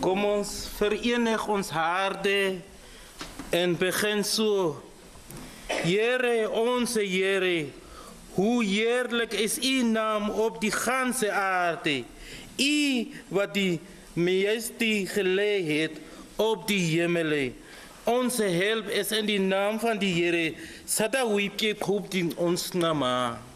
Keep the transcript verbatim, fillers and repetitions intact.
Kom ons verenig ons harte en begin so. Here, onze Here, hoe heerlijk is uw naam op die ganse aarde. U wat die meeste geleid heeft op die hemelen. Onze help is in de naam van de Heer. Zata wiepje groep in ons naam.